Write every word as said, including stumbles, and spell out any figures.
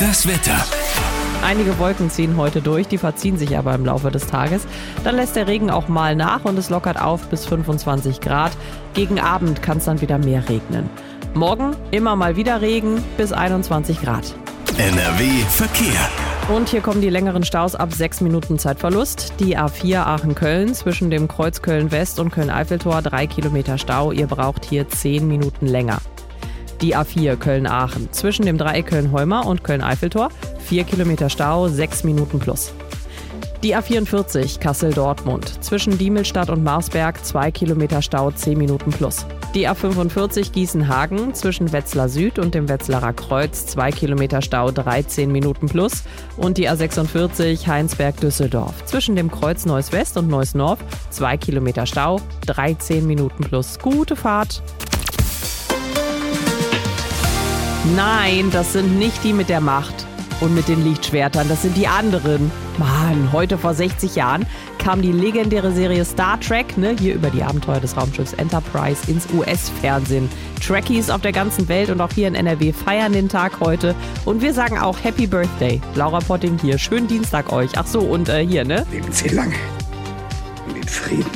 Das Wetter. Einige Wolken ziehen heute durch, die verziehen sich aber im Laufe des Tages. Dann lässt der Regen auch mal nach und es lockert auf bis fünfundzwanzig Grad. Gegen Abend kann es dann wieder mehr regnen. Morgen immer mal wieder Regen bis einundzwanzig Grad. N R W Verkehr. Und hier kommen die längeren Staus ab sechs Minuten Zeitverlust. Die A vier Aachen-Köln zwischen dem Kreuz Köln-West und Köln-Eiffeltor drei Kilometer Stau. Ihr braucht hier zehn Minuten länger. Die A vier Köln-Aachen zwischen dem Dreieck Köln-Heuma und Köln-Eiffeltor vier Kilometer Stau, sechs Minuten plus. Die A vierundvierzig Kassel-Dortmund zwischen Diemelstadt und Marsberg zwei Kilometer Stau, zehn Minuten plus. Die A fünfundvierzig Gießen-Hagen zwischen Wetzlar Süd und dem Wetzlarer Kreuz zwei Kilometer Stau, dreizehn Minuten plus. Und die A sechsundvierzig Heinsberg-Düsseldorf zwischen dem Kreuz Neuss West und Neuss North zwei Kilometer Stau, dreizehn Minuten plus. Gute Fahrt! Nein, das sind nicht die mit der Macht und mit den Lichtschwertern, das sind die anderen. Mann, heute vor sechzig Jahren kam die legendäre Serie Star Trek, ne, hier über die Abenteuer des Raumschiffs Enterprise ins U S-Fernsehen. Trekkies auf der ganzen Welt und auch hier in N R W feiern den Tag heute. Und wir sagen auch Happy Birthday. Laura Potting hier, schönen Dienstag euch. Ach so, und äh, hier, ne? Leben Sie lange und in Frieden.